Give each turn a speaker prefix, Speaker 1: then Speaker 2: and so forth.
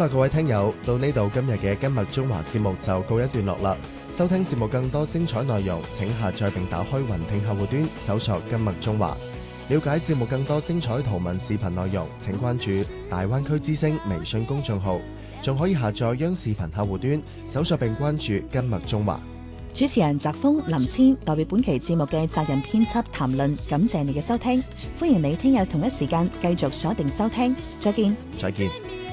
Speaker 1: 啦，各位聽友，到呢度今日嘅今日中華節目就告一段落啦。收聽節目更多精彩內容，請下載並打開雲聽客戶端，搜索今日中華。了解節目更多精彩圖文視頻內容，請關注大灣區之聲微信公眾號，仲可以下載央視頻客戶端，搜索並關注今日中華。
Speaker 2: 主持人澤峰、林千代表本期節目嘅責任編輯譚論，感謝你嘅收聽，歡迎你聽日同一時間繼續鎖定收聽，再見。
Speaker 1: 再見。